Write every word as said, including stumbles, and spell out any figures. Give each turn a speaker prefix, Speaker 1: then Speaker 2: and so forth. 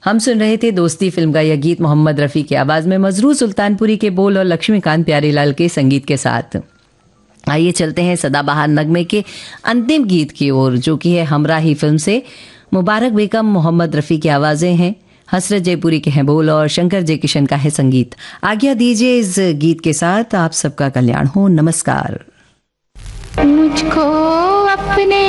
Speaker 1: हम सुन रहे थे दोस्ती फिल्म का यह गीत मोहम्मद रफ़ी की आवाज़ में, मजरू सुल्तानपुरी के बोल और लक्ष्मीकांत प्यारीलाल के संगीत के साथ। आइए चलते हैं सदाबहार नगमे के अंतिम गीत की ओर, जो कि है हमराही फिल्म से। मुबारक बेगम, मोहम्मद रफ़ी की आवाज़ें हैं, हसरत जयपुरी के हैं बोल और शंकर जयकिशन का है संगीत। आज्ञा दीजिए इस गीत के साथ। आप सबका कल्याण हो। नमस्कार।
Speaker 2: मुझको अपने